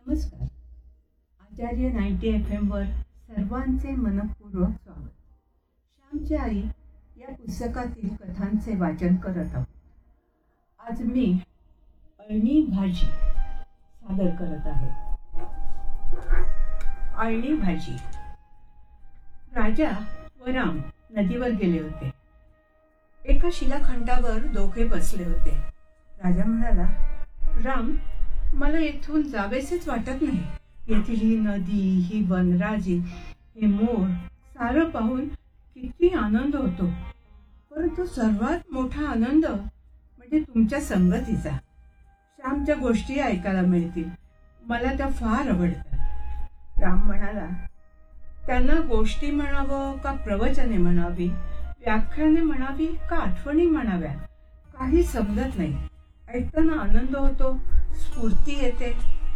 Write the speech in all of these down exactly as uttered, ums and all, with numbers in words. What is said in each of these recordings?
नमस्कार. आचार्य ninety F M वर सर्वांचे मनपूर्वक स्वागत. श्यामची आई या पुस्तकातील कथांचे वाचन करत आहोत. आज मी अळणी भाजी सादर करत आहे. अळणी भाजी. राजा व राम नदीवर गेले होते. एका शिलाखंडावर दोघे बसले होते. राजा म्हणाला, राम, मला येथून जावेसेच वाटत नाही. येथील ही नदी, ही वनराजी, हे मोर सारं पाहून किती आनंद होतो. परंतु सर्वात मोठा आनंद म्हणजे तुमच्या संगतीचा. श्यामच्या गोष्टी ऐकायला मिळतील, मला त्या फार आवडतात. राम म्हणाला, त्यांना गोष्टी म्हणावं का प्रवचने म्हणावी, व्याख्याने म्हणावी का आठवणी म्हणाव्या, काही समजत नाही. ऐकताना आनंद होतो, स्फूर्ती येते.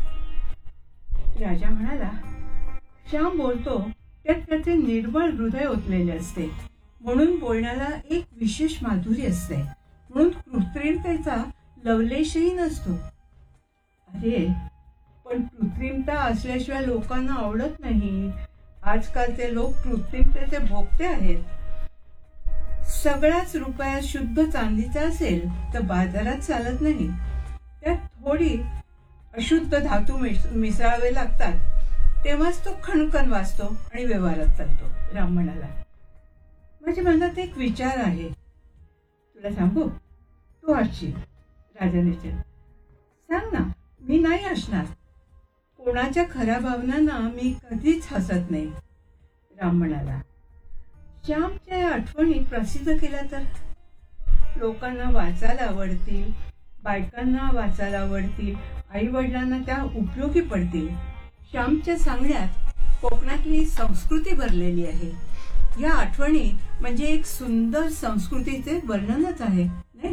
राजा म्हणाला, श्याम बोलतो त्यात त्याचे निर्मळ हृदय ओतलेले असते, म्हणून बोलण्याला एक विशेष माधुरी असते, म्हणून कृत्रिमतेचा लवलेशही नसतो. अरे पण कृत्रिमता असल्याशिवाय लोकांना आवडत नाही. आजकालचे लोक कृत्रिमतेचे भोगते आहेत. सगळ्याच रुपयात शुद्ध चांदीचा असेल तर बाजारात चालत नाही. त्यात थोडी अशुद्ध धातू मिसळावे लागतात, तेव्हाच तो खणखण वाजतो आणि व्यवहारात चालतो. राम म्हणाला, माझ्या मनात एक विचार आहे, तुला सांगू? तू हसशील. राजाने विचारले, सांग ना. मी नाही हसणार. कोणाच्या खऱ्या भावनांना मी कधीच हसत नाही. राम म्हणाला, श्यामच्या आठवणी प्रसिद्ध केल्या तर लोकांना वाचायला आवडतील, बायकांना वाचायला आवडतील, आई वडिलांना त्या उपयोगी पडतील. श्यामच्या सांगण्यात कोकणातली संस्कृती भरलेली आहे. या आठवणी म्हणजे एक सुंदर संस्कृतीचे वर्णनच आहे, नाही?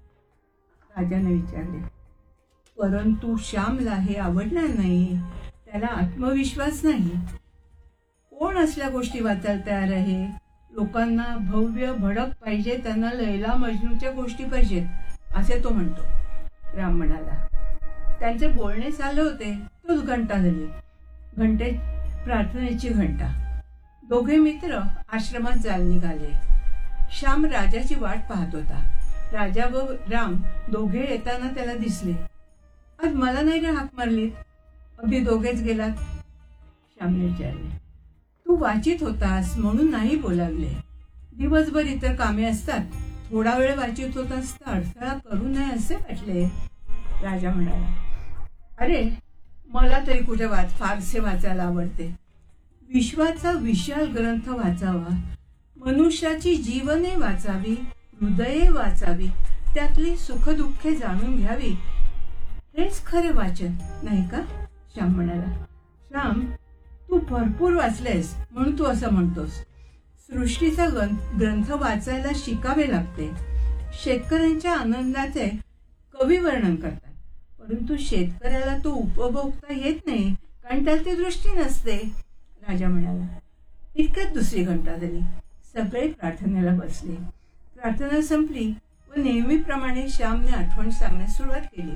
राजाने विचारले, परंतु श्यामला हे आवडणार नाही. त्याला आत्मविश्वास नाही. कोण असल्या गोष्टी वाचायला तयार आहे? लोकांना भव्य भडक पाहिजे, त्यांना लैला मजनूच्या गोष्टी पाहिजेत, असे तो म्हणतो. राम म्हणाला, त्यांचे बोलणे चालले होते तोच घंटा झाली. घंटे प्रार्थनेची घंटा. दोघे मित्र आश्रमात जायला निघाले. श्याम राजाची वाट पाहत होता. राजा व राम दोघे येताना त्याला दिसले. आज मला नाही रे हाक मारलीत? अगदी दोघेच गेलात? श्यामने विचारले. तू वाचित होतास म्हणून नाही बोलावले. दिवसभर इतर कामे असतात, थोडा वेळ वाचित होतास तर अडथळा करू नये असे वाटले. राजा म्हणाला, अरे मला तरी कुठे वाच फारसे वाचायला आवडते. विश्वाचा विशाल ग्रंथ वाचावा, मनुष्याची जीवने वाचावी, हृदये वाचावी, त्यातली सुखदुःखे जाणून घ्यावी, हेच खरे वाचन नाही का? श्याम म्हणाला, श्याम, तू भरपूर वाचलेस म्हणून तू असं म्हणतोस. सृष्टीचा ग्रंथ वाचायला शिकावे लागते. शेतकऱ्यांच्या आनंदाचे कवी वर्णन करतात, परंतु शेतकऱ्याला तो उपभोगता येत नाही, कारण त्याला ती दृष्टी नसते. राजा म्हणाला. इतक्यात दुसरी घंटा झाली. सगळे प्रार्थनेला बसले. प्रार्थना संपली व नेहमीप्रमाणे श्यामने आठवण सांगण्यास सुरुवात केली.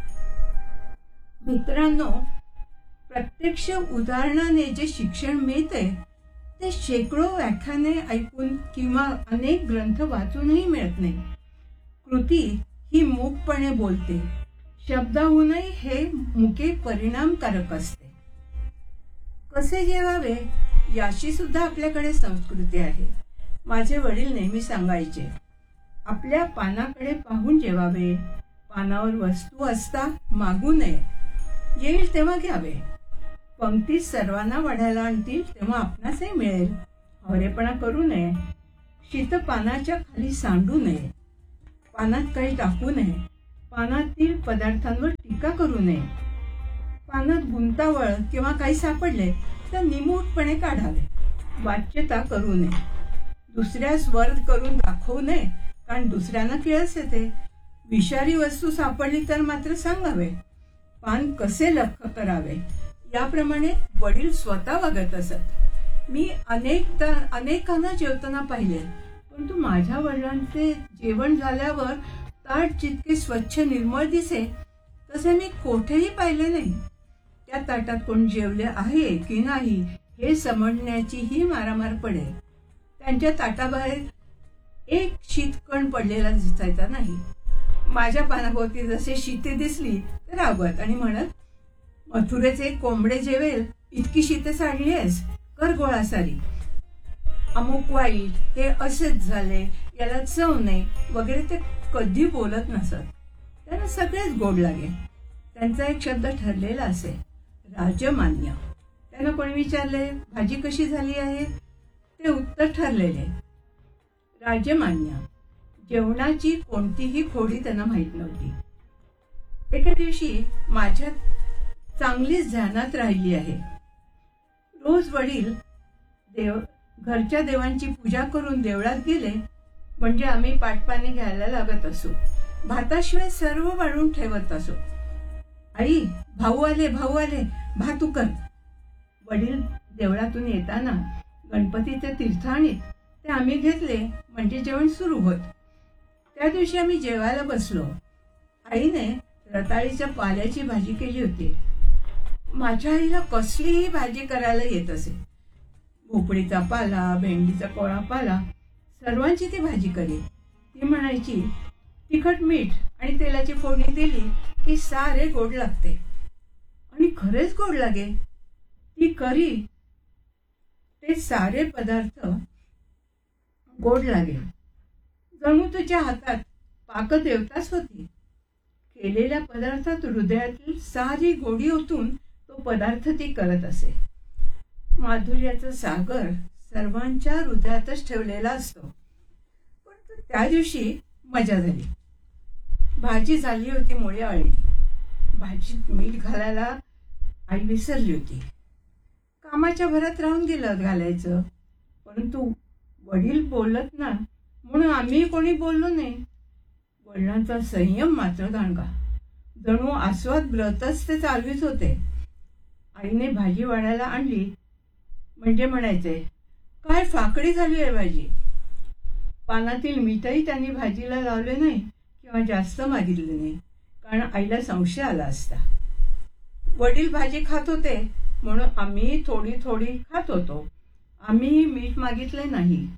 मित्रांनो, प्रत्यक्ष उदाहरणाने जे शिक्षण मिळते ते शेकडो व्याख्याने ऐकून किंवा अनेक ग्रंथ वाचूनही मिळत नाही. कृती ही मूकपणे बोलते, शब्दाहूनही हे मुके परिणामकारक असते. कसे जेवावे याची सुद्धा आपल्याकडे संस्कृती आहे. माझे वडील नेहमी सांगायचे, आपल्या पानाकडे पाहून जेवावे, पानावर वस्तू असता मागू नये, येईल तेव्हा घ्यावे. पंक्तीत सर्वांना वाढायला आणतील तेव्हा आपणासही मिळेल. हवरेपणा करू नये. शीत पानाच्या खाली सांडू नये. पानात काही टाकू नये. पानातील पदार्थांवर टीका करू नये. पानात गुंतावळ किंवा काही सापडले तर निमूटपणे काढावे. वाच्यता करू नये. दुसऱ्यास वर्ध करून दाखवू नये, कारण दुसऱ्यांना किळस येते. विषारी वस्तू सापडली तर मात्र सांगावे. पान कसे लख करावे याप्रमाणे वडील स्वतः वागत असत. मी अनेकदा अनेकांना जेवताना पाहिले, परंतु माझ्या वडिलांचे जेवण झाल्यावर ताट जितके स्वच्छ निर्मळ दिसे तसे मी कोठेही पाहिले नाही. त्या ताटात कोण जेवले आहे की नाही हे समजण्याचीही मारामार पडेल. त्यांच्या ताटाबाहेर एक शीतकण पडलेला दिसायचा नाही. माझ्या पानाभोवती जसे शीते दिसली तर रागवत आणि म्हणत, मथुरेचे कोंबडे जेवेल इतकी शीते साडली आहेस, कर गोळा सारी. अमुक वाईट, हे असेच झाले, याला चव नाही वगैरे ते कधी बोलत नसत. त्यांना सगळेच गोड लागे. त्यांचा एक शब्द ठरलेला असे, राजमान्य. त्यांना कोणी विचारले भाजी कशी झाली आहे, ते उत्तर ठरलेले, राजमान्य. जेवणाची कोणतीही खोडी त्यांना माहीत नव्हती. एके दिवशी माझ्या चांगलीच ध्यानात राहिली आहे. रोज वडील देव घरच्या देवांची पूजा करून देवळात गेले म्हणजे आम्ही पाटपाणी घ्यायला लागत असू. भाताशिवाय सर्व वाढून ठेवत असो. आई, भाऊ आले, भाऊ आले, भात उकर. वडील देवळातून येताना गणपतीचे तीर्थ आणीत ते आम्ही घेतले म्हणजे जेवण सुरू होत. त्या दिवशी आम्ही जेवायला बसलो. आईने रताळीच्या पाल्याची भाजी केली होती. माझ्या आईला कसलीही भाजी करायला येत असे. भोपळीचा पाला, भेंडीचा कोळा पाला, सर्वांची ती भाजी करी. ती म्हणायची, तिखट मीठ आणि तेलाची फोडणी दिली की सारे गोड लागते. आणि खरेच गोड लागे. ती करी, ते सारे पदार्थ गोड लागे. जणू तुझ्या हातात पाकदेवताच होती. केलेल्या पदार्थात हृदयातील सारी गोडी ओतून तो पदार्थ ती करत असे. माधुर्याचा सागर सर्वांच्या हृदयातच ठेवलेला असतो. पण त्या दिवशी मजा झाली. भाजी झाली होती मुळे अळणी. भाजीत मीठ घालायला आई विसरली होती. कामाच्या भरात राहून गेलं घालायचं. परंतु वडील बोलत ना म्हणून आम्ही कोणी बोललो नाही. वडिलांचा संयम मात्र दांडगा. जणू आस्वाद व्रतच ते चालवीत होते. आईने भाजी वाढायला आणली म्हणजे म्हणायचे, काय फाकडी झाली आहे भाजी. पानातील मीठही त्यांनी भाजीला लावले नाही किंवा जास्त मागितले नाही, कारण आईला संशय आला असता. वडील भाजी खात होते म्हणून आम्ही थोडी थोडी खात होतो. आम्ही मीठ मागितले नाही.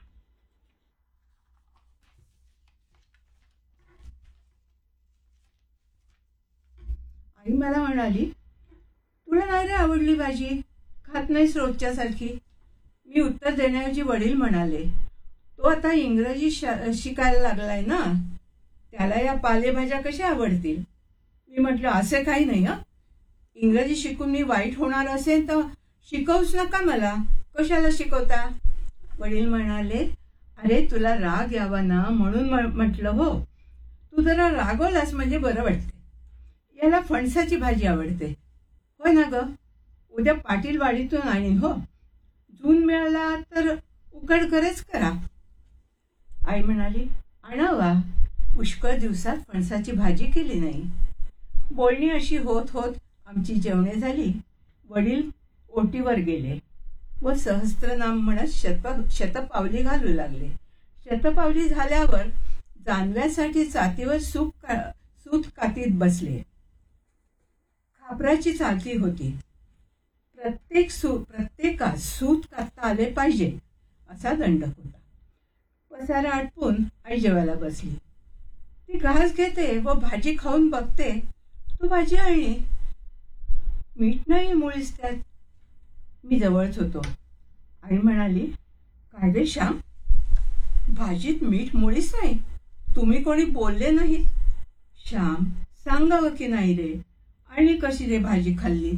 आई मला म्हणाली, तुला नाही रे आवडली भाजी, खात नाहीस रोजच्या सारखी. मी उत्तर देण्याऐवजी वडील म्हणाले, तो आता इंग्रजी शिकायला लागलाय ना, त्याला या पालेभाज्या कशा आवडतील. मी म्हटलं, असे काही नाही. हं इंग्रजी शिकून मी वाईट होणार असेल तर शिकवूच नका मला, कशाला शिकवता. वडील म्हणाले, अरे तुला राग यावा ना म्हणून म्हटलं हो. तू जरा रागवलास म्हणजे बरं वाटते. याला फणसाची भाजी आवडते. होय ना ग, उद्या पाटील वाडीतून आणीन हो. जून मिळाला तर उकड करेच करा. आई म्हणाली, आणावा. पुष्कळ दिवसात फणसाची भाजी केली नाही. बोलणी अशी होत होत आमची जेवणे झाली. वडील ओटीवर गेले व सहस्त्रनाम म्हणत शत शतपावली घालू लागले. शतपावली झाल्यावर जानव्यासाठी चातीवर सूप का सूत कातीत बसले. खापराची चालती होती. प्रत्येक सू प्रत्येकास सूत कापता आले पाहिजे असा दंड होता. पसारा आटपून आई जेवायला बसली. ती घास घेते व भाजी खाऊन बघते, तू भाजी आणली, मीठ नाही मुळीच त्यात. मी जवळच होतो. आई म्हणाली, काय रे श्याम, भाजीत मीठ मुळीच नाही, तुम्ही कोणी बोलले नाहीत. श्याम, सांगावं की नाही रे, आणि कशी रे भाजी खाल्ली.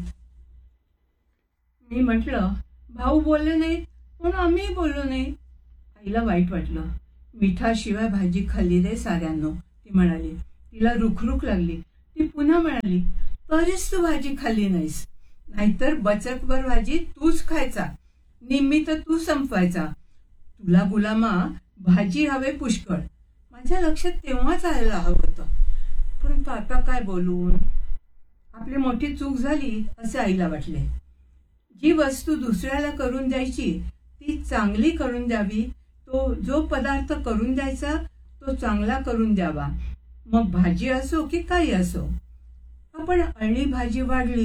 मी म्हटलं, भाऊ बोलले नाहीत म्हणून आम्ही बोललो नाही. आईला वाईट वाटलं. मिठाशिवाय भाजी खाल्ली रे साऱ्यांनो, ती म्हणाली. तिला रुखरुख लागली. ती पुन्हा म्हणाली, तरीच तू भाजी खाल्ली नाहीस, नाहीतर बचकभर भाजी तूच खायचा, निम्मी तर तू संपवायचा. तुला गुलामा भाजी हवे पुष्कळ. माझ्या लक्षात तेव्हाच यायला हवं होतं, परंतु आता काय बोलून. आपली मोठी चूक झाली असे आईला वाटले. जी वस्तू दुसऱ्याला करून द्यायची ती चांगली करून द्यावी. तो जो पदार्थ करून द्यायचा तो चांगला करून द्यावा, मग भाजी असो की काही असो. आपण अळणी भाजी वाढली,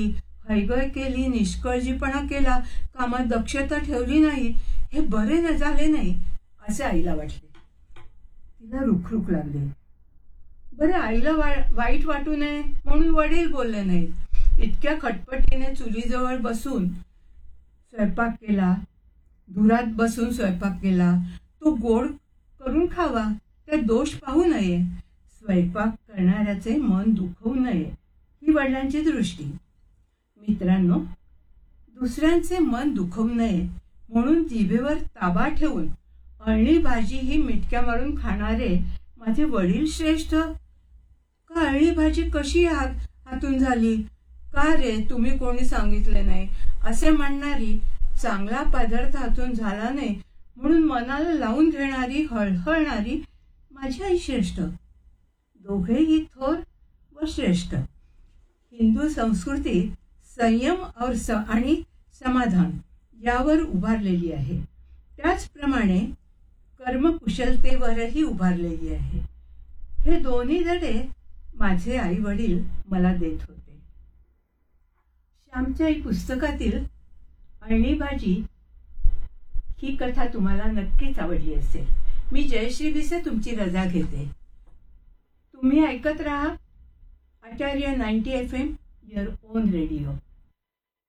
हयगय केली, निष्काळजीपणा केला, कामात दक्षता ठेवली नाही, हे बरे न झाले नाही असे आईला वाटले. तिला रुखरुख लागली. बरं, आईला वा वाईट वाटू नये म्हणून वडील बोलले नाहीत. इतक्या खटपटीने चुलीजवळ बसून स्वयंपाक केला, धुरात बसून स्वयंपाक केला. तो गोड करून खावा, त्यात दोष पाहू नये, स्वयंपाक करणाऱ्याचे मन दुखवू नये, ही वडिलांची दृष्टी. मित्रांनो, दुसऱ्यांचे मन दुखवू नये म्हणून जिभेवर ताबा ठेवून अळणी भाजी ही मिटक्या मारून खाणारे माझे वडील श्रेष्ठ का अळणी भाजी कशी हात हातून झाली, का रे तुम्ही कोणी सांगितले नाही असे म्हणणारी, चांगला पदार्थ हातून झाला नाही म्हणून मनाला लावून घेणारी, हळहळणारी माझी आई श्रेष्ठ. दोघेही थोर व श्रेष्ठ. हिंदू संस्कृती संयम और स आणि समाधान यावर उभारलेली आहे. त्याचप्रमाणे कर्मकुशलतेवरही उभारलेली आहे. हे दोन्ही धडे माझे आई वडील मला देत होते. श्यामच्या आई पुस्तकातील अळणी भाजी ही कथा तुम्हाला नक्कीच आवडली असेल. मी जयश्री भिसे तुमची रजा घेते. तुम्ही ऐकत राहा आचार्य ninety F M, your on radio.